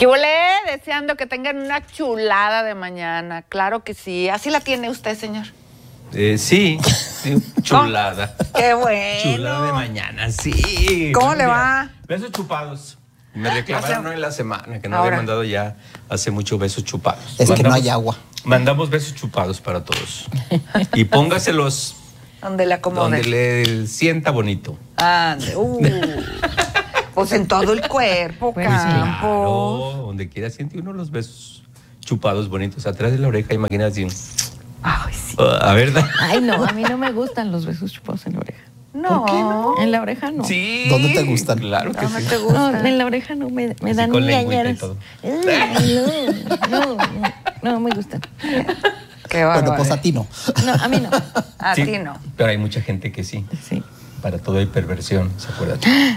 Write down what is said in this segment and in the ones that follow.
¿Qué volé? Deseando que tengan una chulada de mañana. Claro que sí. ¿Así la tiene usted, señor? Sí, chulada. ¡Qué bueno! Chulada de mañana, sí. ¿Cómo le va? Besos chupados. Me reclamaron en la semana que no había mandado ya hace mucho besos chupados. Es que no hay agua. Mandamos besos chupados para todos. Y póngaselos donde le acomode. Donde le sienta bonito. Pues en todo el cuerpo, pues claro, donde quiera siente uno los besos chupados bonitos. Atrás de la oreja, imagínate. Ay, sí. A ver. Ay, no, a mí no me gustan los besos chupados en la oreja. No. ¿Por qué no? En la oreja no. Sí. ¿Dónde te gustan? Claro que sí. Te gustan? No, en la oreja no, me dan ñañaras. No me gustan. Qué bárbaro. Bueno, pues a ti no. No, a mí no. A ti no. Pero hay mucha gente que sí. Sí. Para todo hay perversión, ¿se acuerdan?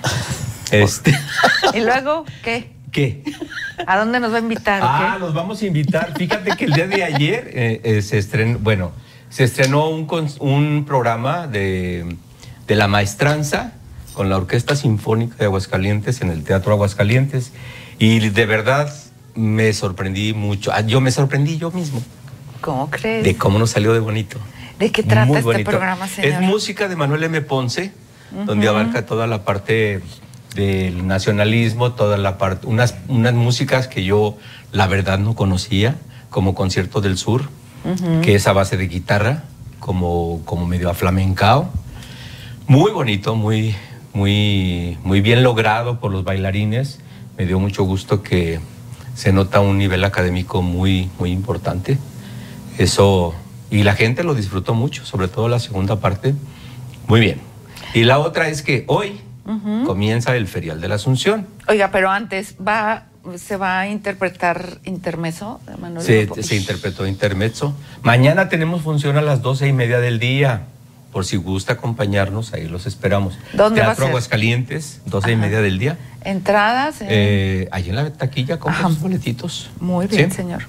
¿Y luego qué? ¿Qué? ¿A dónde nos va a invitar? Nos vamos a invitar. Fíjate que el día de ayer se estrenó un programa de la maestranza con la Orquesta Sinfónica de Aguascalientes en el Teatro Aguascalientes y de verdad me sorprendí mucho. Yo me sorprendí yo mismo. ¿Cómo crees? De cómo nos salió de bonito. ¿De qué trata este programa, señor? Es música de Manuel M. Ponce, donde abarca toda la parte del nacionalismo, toda la parte, unas músicas que yo la verdad no conocía, como Concierto del Sur, que es a base de guitarra, como medio aflamencao. Muy bonito, muy bien logrado por los bailarines. Me dio mucho gusto que se nota un nivel académico muy importante. Eso, y la gente lo disfrutó mucho, sobre todo la segunda parte. Muy bien. Y la otra es que hoy comienza el Ferial de la Asunción. Oiga, pero antes se va a interpretar intermezzo de Manuel. Se interpretó intermezzo. Mañana tenemos función a las 12:30 del día. Por si gusta acompañarnos, ahí los esperamos. ¿Dónde va a ser? Teatro Aguascalientes, 12:30 del día. ¿Entradas? Allí en la taquilla compra sus boletitos. Muy bien, ¿sí? señor.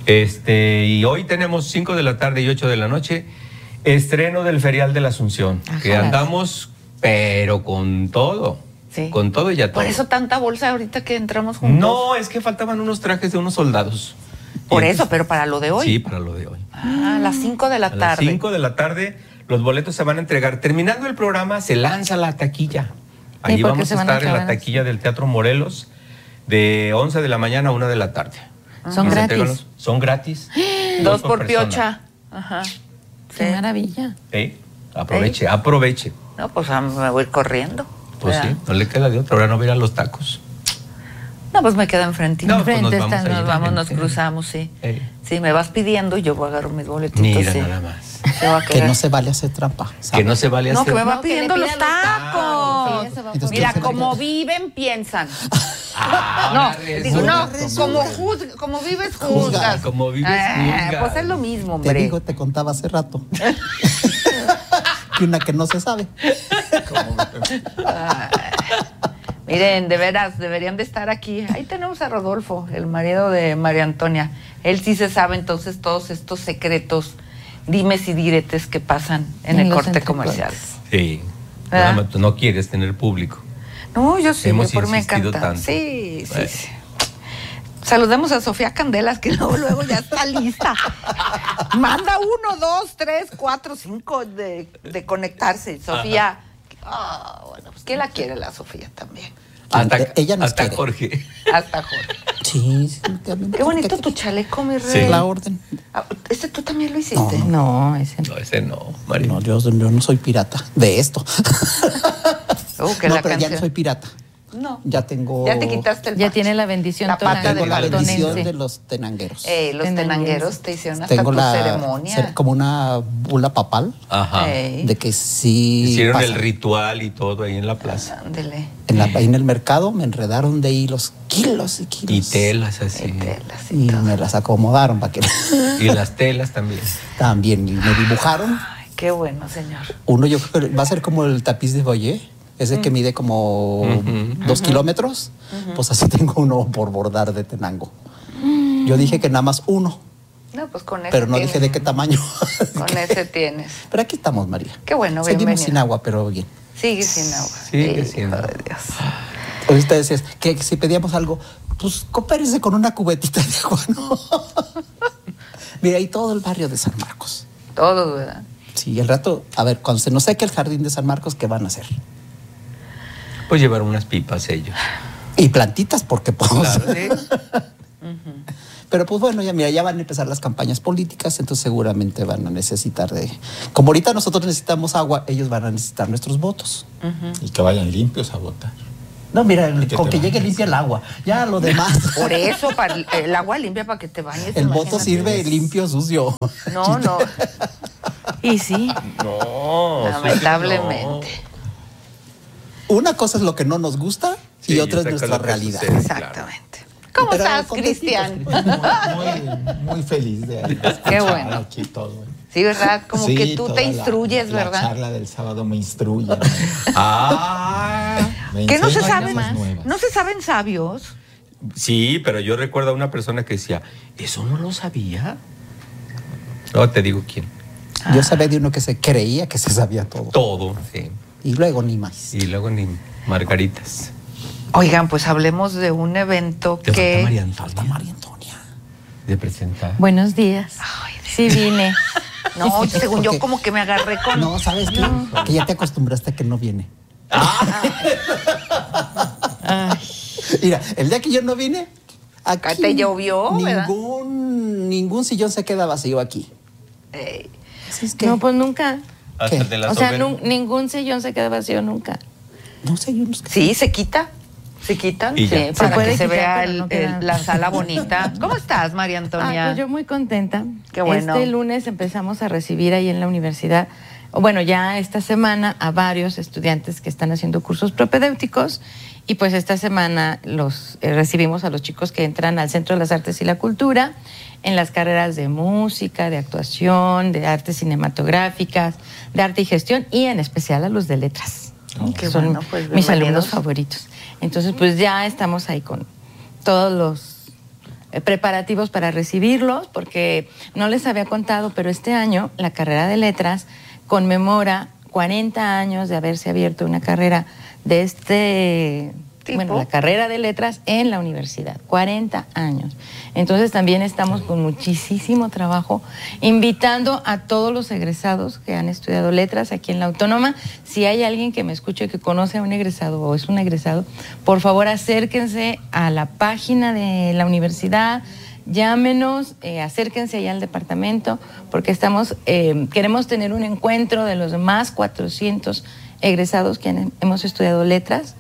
Y hoy tenemos 5 de la tarde y 8 de la noche, estreno del Ferial de la Asunción. Que andamos, pero con todo. Sí. Con todo y ya todo. Por eso tanta bolsa ahorita que entramos juntos. No, es que faltaban unos trajes de unos soldados. Por eso, pero para lo de hoy. Sí, para lo de hoy. A las 5 de la tarde. A las 5 de la tarde los boletos se van a entregar. Terminando el programa, se lanza la taquilla. Ahí vamos a estar en la taquilla del Teatro Morelos de 11 de la mañana a 1 de la tarde. Son gratis. Son gratis. 2 por piocha. Ajá. Qué maravilla. Sí. Aproveche. No, pues me voy corriendo. Pues sí, no le queda de otra. Ahora no voy a ir a los tacos. No, pues me queda enfrente. No, pues nos cruzamos, sí. Sí, me vas pidiendo y yo voy a agarrar mis boletitos. Mira, sí. nada más. Que no se vale hacer trampa. ¿sabes? Que no se vale hacer trampa. No, que me va pidiendo los tacos. Entonces, mira, como viven, piensan. Como vives, juzgas. Como vives, juzgas. Pues es lo mismo, hombre. Te contaba hace rato. Que una que no se sabe. Miren, de veras, deberían de estar aquí. Ahí tenemos a Rodolfo, el marido de María Antonia. Él sí se sabe entonces todos estos secretos, dimes y diretes que pasan en el corte comercial. Sí. Nada más, tú no quieres tener público. No, yo sí, Hemos por me insistido encanta. tanto. Sí. Saludemos a Sofía Candelas, que luego ya está lista. Manda 1, 2, 3, 4, 5 de conectarse. Sofía, bueno, pues ¿quién la quiere la Sofía también? Ella nos hasta quiere. Jorge. Hasta Jorge. Sí. Qué bonito tu chaleco, mi rey. Sí. La orden. ¿Este tú también lo hiciste? No, ese No, ese no, María. No, yo no soy pirata de esto. Pero ya no soy pirata. No. Ya tengo. Ya te quitaste el ya tiene la bendición la pata Tengo la tonense. bendición de los tenangueros. Los tenangueros te hicieron hasta Tengo tu ceremonia. como una bula papal. Ajá. De que sí. Hicieron pasa. el ritual y todo ahí en la plaza. Ándele. Ahí en el mercado me enredaron de hilos, kilos y kilos. Y telas así. Y me las acomodaron para que. Y las telas también. También. Y me dibujaron. Ay, qué bueno, señor. Uno, yo creo que va a ser como el tapiz de Boyer. Ese que mide como 2 kilómetros. Pues así tengo uno por bordar de Tenango. Yo dije que nada más uno. No, pues con ese Pero no tienes. dije de qué tamaño. Con ese tienes. Pero aquí estamos, María. Qué bueno, Seguimos bienvenida. sin agua, pero bien. Sigue sin agua. Sigue sin Hijo agua. de Dios. Ahorita decías que si pedíamos algo, pues coopérese con una cubetita de agua, ¿no? Mira, ahí todo el barrio de San Marcos. Todo, ¿verdad? Sí, el rato, a ver, cuando se nos seque el jardín de San Marcos, ¿qué van a hacer? Pues llevar unas pipas ellos. Y plantitas, porque podemos. Claro, sí. Pero pues bueno, ya mira, ya van a empezar las campañas políticas, entonces seguramente van a necesitar de... Como ahorita nosotros necesitamos agua, ellos van a necesitar nuestros votos. Y que vayan limpios a votar. No, mira, con que te llegue bañes. limpia el agua, ya lo demás. Por eso, para el agua limpia para que te bañes. El voto imagínate. sirve limpio, sucio. No. Y sí. No. Lamentablemente. Una cosa es lo que no nos gusta y Sí, otra es otra nuestra cosa lo que realidad. sucede. Exactamente. ¿Cómo Pero estás, contentitos. Cristian? Muy feliz de Qué bueno. aquí todo. Sí, ¿verdad? Como Sí, que tú toda te instruyes, la ¿verdad? charla del sábado me instruye. Me Que no se enseña saben, cosas nuevas. no se saben sabios. Sí, pero yo recuerdo a una persona que decía, ¿eso no lo sabía? No te digo quién. Yo sabía de uno que se creía que se sabía todo. Todo, sí. Y luego ni más. Y luego ni margaritas. Oigan, pues hablemos de un evento Te falta María que... Antonia. Falta María Antonia. De presentar. Buenos días. Sí vine. No, según yo Porque- como que me agarré con... No, ¿sabes qué? Que ya te acostumbraste a que no viene. Ay, Mira, el día que yo no vine, aquí Te llovió, ¿verdad? ningún sillón se queda vacío aquí. Así es que, no, pues nunca. Hasta ¿Qué? de la O sea, soberbia. ningún sillón se queda vacío nunca. no sé, yo no sé. Sí, se quita. Se quitan, Y ya. sí, Se para puede que se quitar, vea pero no queda. la sala bonita. ¿Cómo estás, María Antonia? Pues yo muy contenta. Qué bueno. Este lunes empezamos a recibir ahí en la universidad, o bueno, ya esta semana, a varios estudiantes que están haciendo cursos propedéuticos, y pues esta semana los recibimos a los chicos que entran al Centro de las Artes y la Cultura en las carreras de música, de actuación, de artes cinematográficas, de arte y gestión, y en especial a los de letras. Qué Son bueno, pues, mis bienvenidos. alumnos favoritos. Entonces, pues ya estamos ahí con todos los preparativos para recibirlos, porque no les había contado, pero este año la carrera de letras conmemora 40 años de haberse abierto una carrera de este... ¿Tipo? Bueno, la carrera de letras en la universidad, 40 años. Entonces también estamos con muchísimo trabajo invitando a todos los egresados que han estudiado letras aquí en la Autónoma. Si hay alguien que me escuche que conoce a un egresado o es un egresado, por favor acérquense a la página de la universidad, llámenos, acérquense allá al departamento, porque queremos tener un encuentro de los demás 400 egresados que hemos estudiado letras.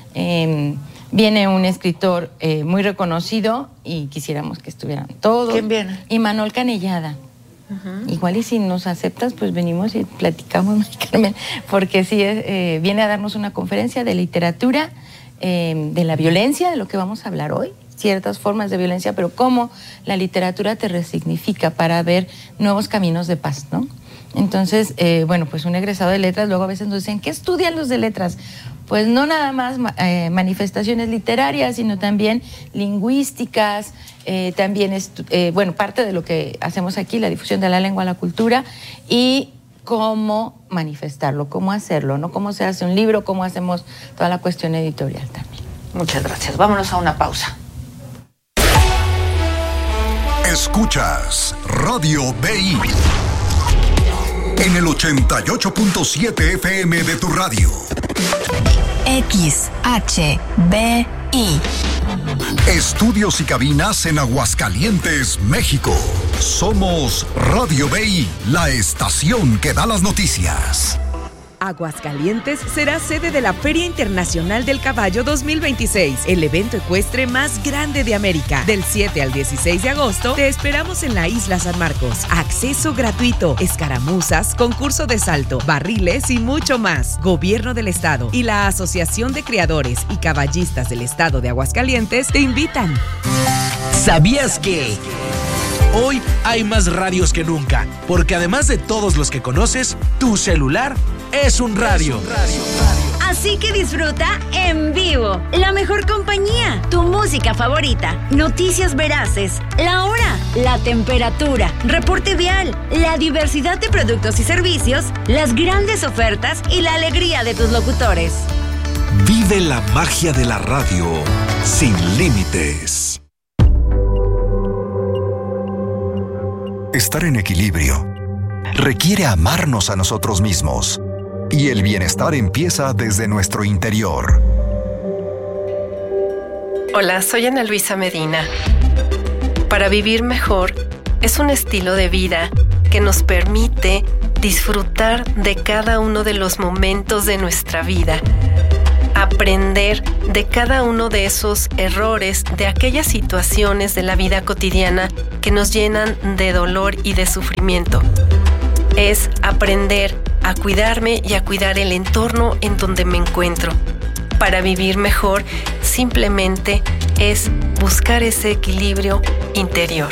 Viene un escritor muy reconocido y quisiéramos que estuvieran todos. ¿Quién viene? Imanol Canellada. Igual y si nos aceptas, pues venimos y platicamos, Mari Carmen, porque sí viene a darnos una conferencia de literatura, de la violencia, de lo que vamos a hablar hoy, ciertas formas de violencia, pero cómo la literatura te resignifica para ver nuevos caminos de paz, ¿no? Entonces, bueno, pues un egresado de letras, luego a veces nos dicen, ¿qué estudian los de letras? Pues no nada más manifestaciones literarias, sino también lingüísticas, también, bueno, parte de lo que hacemos aquí, la difusión de la lengua, la cultura, y cómo manifestarlo, cómo hacerlo, ¿no? Cómo se hace un libro, cómo hacemos toda la cuestión editorial también. Muchas gracias. Vámonos a una pausa. Escuchas Radio BI en el 88.7 FM de tu radio. XHBI. Estudios y cabinas en Aguascalientes, México. Somos Radio BI, la estación que da las noticias. Aguascalientes será sede de la Feria Internacional del Caballo 2026, el evento ecuestre más grande de América. Del 7 al 16 de agosto, te esperamos en la Isla San Marcos. Acceso gratuito, escaramuzas, concurso de salto, barriles y mucho más. Gobierno del Estado y la Asociación de Criadores y Caballistas del Estado de Aguascalientes te invitan. ¿Sabías que? Hoy hay más radios que nunca, porque además de todos los que conoces, tu celular es un radio. Así que disfruta en vivo la mejor compañía, tu música favorita, noticias veraces, la hora, la temperatura, reporte vial, la diversidad de productos y servicios, las grandes ofertas y la alegría de tus locutores. Vive Vive la magia de la radio sin límites. Estar en equilibrio requiere amarnos a nosotros mismos. Y el bienestar empieza desde nuestro interior. Hola, soy Ana Luisa Medina. Para vivir mejor es un estilo de vida que nos permite disfrutar de cada uno de los momentos de nuestra vida, aprender de cada uno de esos errores, de aquellas situaciones de la vida cotidiana que nos llenan de dolor y de sufrimiento. Es aprender a cuidarme y a cuidar el entorno en donde me encuentro. Para vivir mejor, simplemente es buscar ese equilibrio interior.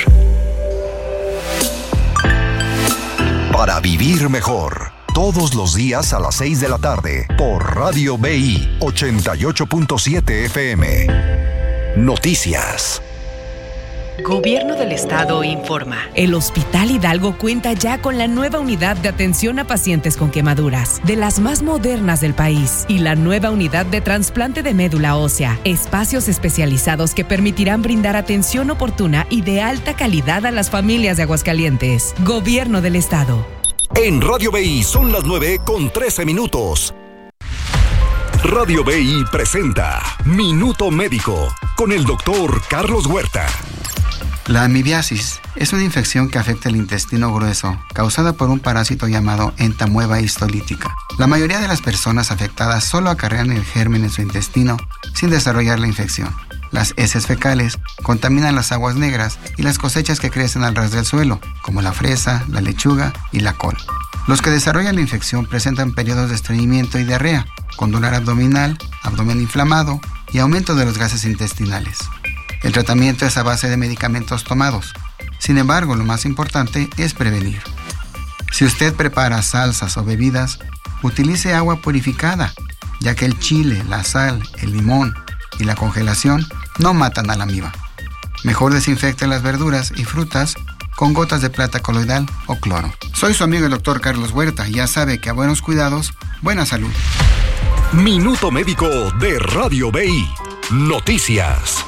Para vivir mejor, todos los días a las 6 de la tarde, por Radio BI 88.7 FM. Noticias. Gobierno del Estado informa. El Hospital Hidalgo cuenta ya con la nueva unidad de atención a pacientes con quemaduras, de las más modernas del país, y la nueva unidad de trasplante de médula ósea, espacios especializados que permitirán brindar atención oportuna y de alta calidad a las familias de Aguascalientes. Gobierno del Estado. En Radio BI son las 9:13. Radio BI presenta Minuto Médico con el doctor Carlos Huerta. La amibiasis es una infección que afecta el intestino grueso, causada por un parásito llamado entamueba histolítica. La mayoría de las personas afectadas solo acarrean el germen en su intestino sin desarrollar la infección. Las heces fecales contaminan las aguas negras y las cosechas que crecen al ras del suelo, como la fresa, la lechuga y la col. Los que desarrollan la infección presentan periodos de estreñimiento y diarrea, con dolor abdominal, abdomen inflamado y aumento de los gases intestinales. El tratamiento es a base de medicamentos tomados. Sin embargo, lo más importante es prevenir. Si usted prepara salsas o bebidas, utilice agua purificada, ya que el chile, la sal, el limón y la congelación no matan a la amiba. Mejor desinfecte las verduras y frutas con gotas de plata coloidal o cloro. Soy su amigo el doctor Carlos Huerta y ya sabe que a buenos cuidados, buena salud. Minuto Médico de Radio BI. Noticias.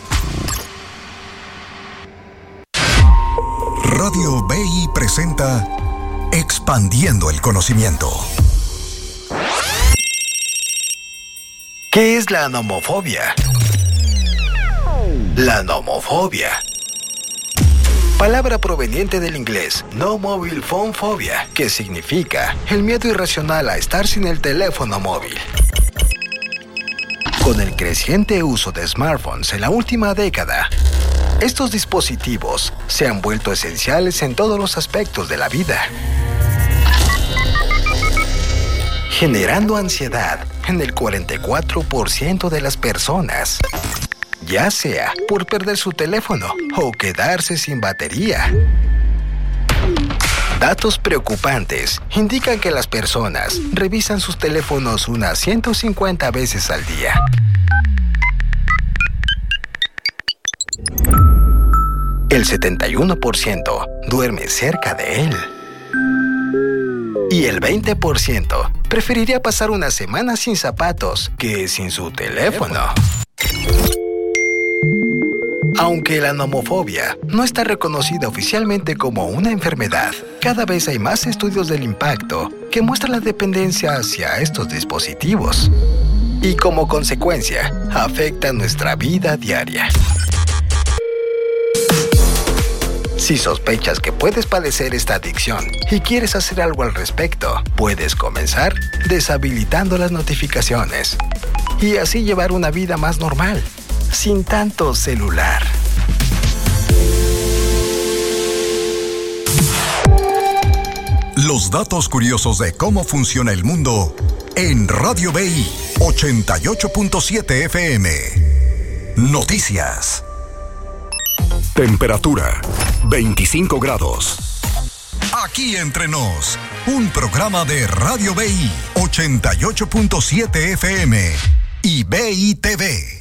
Radio BI presenta Expandiendo el Conocimiento. ¿Qué es la nomofobia? La nomofobia, palabra proveniente del inglés no mobile phone phobia, que significa el miedo irracional a estar sin el teléfono móvil. Con el creciente uso de smartphones en la última década, estos dispositivos se han vuelto esenciales en todos los aspectos de la vida, generando ansiedad en el 44% de las personas, ya sea por perder su teléfono o quedarse sin batería. Datos preocupantes indican que las personas revisan sus teléfonos unas 150 veces al día. El 71% duerme cerca de él. Y el 20% preferiría pasar una semana sin zapatos que sin su teléfono. Aunque la nomofobia no está reconocida oficialmente como una enfermedad, cada vez hay más estudios del impacto que muestran la dependencia hacia estos dispositivos y como consecuencia afecta nuestra vida diaria. Si sospechas que puedes padecer esta adicción y quieres hacer algo al respecto, puedes comenzar deshabilitando las notificaciones y así llevar una vida más normal, sin tanto celular. Los datos curiosos de cómo funciona el mundo en Radio BI 88.7 FM. Noticias. Temperatura 25 grados. Aquí entre nos, un programa de Radio BI 88.7 FM y BI TV.